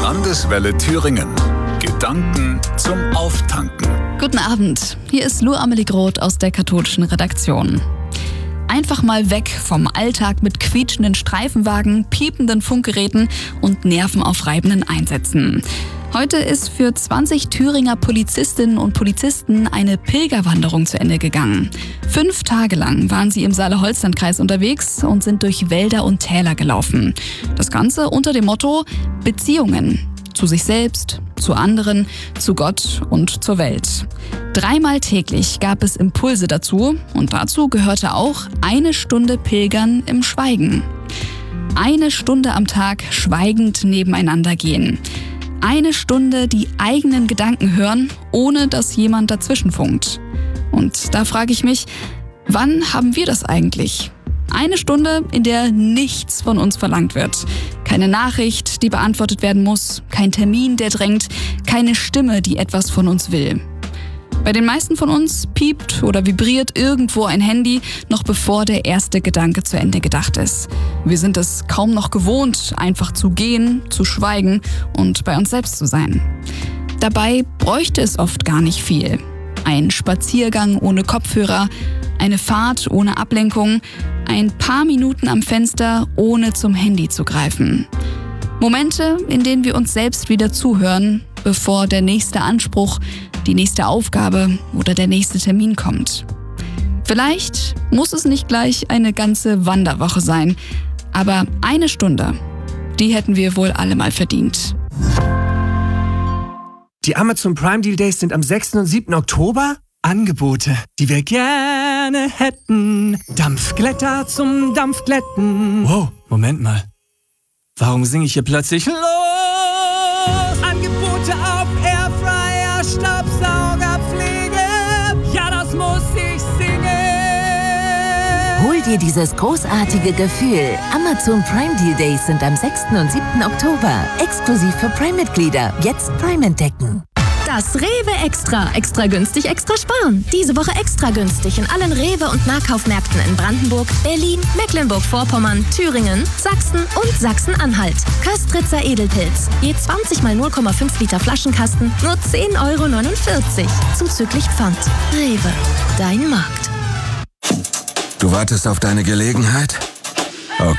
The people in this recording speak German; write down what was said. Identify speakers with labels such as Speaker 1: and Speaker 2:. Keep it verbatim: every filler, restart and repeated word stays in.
Speaker 1: Landeswelle Thüringen. Gedanken zum Auftanken.
Speaker 2: Guten Abend, hier ist Lou Amelie Groth aus der katholischen Redaktion. Einfach mal weg vom Alltag mit quietschenden Streifenwagen, piependen Funkgeräten und nervenaufreibenden Einsätzen. Heute ist für zwanzig Thüringer Polizistinnen und Polizisten eine Pilgerwanderung zu Ende gegangen. Fünf Tage lang waren sie im Saale-Holstein-Kreis unterwegs und sind durch Wälder und Täler gelaufen. Das Ganze unter dem Motto Beziehungen. Zu sich selbst, zu anderen, zu Gott und zur Welt. Dreimal täglich gab es Impulse dazu und dazu gehörte auch eine Stunde Pilgern im Schweigen. Eine Stunde am Tag schweigend nebeneinander gehen. Eine Stunde die eigenen Gedanken hören, ohne dass jemand dazwischenfunkt. Und da frage ich mich, wann haben wir das eigentlich? Eine Stunde, in der nichts von uns verlangt wird. Keine Nachricht, die beantwortet werden muss, kein Termin, der drängt, keine Stimme, die etwas von uns will. Bei den meisten von uns piept oder vibriert irgendwo ein Handy, noch bevor der erste Gedanke zu Ende gedacht ist. Wir sind es kaum noch gewohnt, einfach zu gehen, zu schweigen und bei uns selbst zu sein. Dabei bräuchte es oft gar nicht viel. Ein Spaziergang ohne Kopfhörer, eine Fahrt ohne Ablenkung, ein paar Minuten am Fenster, ohne zum Handy zu greifen. Momente, in denen wir uns selbst wieder zuhören, bevor der nächste Anspruch, die nächste Aufgabe oder der nächste Termin kommt. Vielleicht muss es nicht gleich eine ganze Wanderwoche sein, aber eine Stunde, die hätten wir wohl alle mal verdient.
Speaker 3: Die Amazon Prime Deal Days sind am sechsten und siebten Oktober. Angebote, die wir gerne hätten. Dampfglätter zum Dampfglätten. Wow, Moment mal. Warum singe ich hier plötzlich los? Angebote auf Airfryer, Staubsaugerpflege. Ja, das muss ich singen.
Speaker 4: Hol dir dieses großartige Gefühl. Amazon Prime Deal Days sind am sechsten und siebten Oktober. Exklusiv für Prime-Mitglieder. Jetzt Prime entdecken.
Speaker 5: Das Rewe Extra. Extra günstig, extra sparen. Diese Woche extra günstig in allen Rewe- und Nahkaufmärkten in Brandenburg, Berlin, Mecklenburg-Vorpommern, Thüringen, Sachsen und Sachsen-Anhalt. Köstritzer Edelpilz. Je zwanzig mal null Komma fünf Liter Flaschenkasten, nur zehn Euro neunundvierzig. Zuzüglich Pfand. Rewe. Dein Markt.
Speaker 6: Du wartest auf deine Gelegenheit?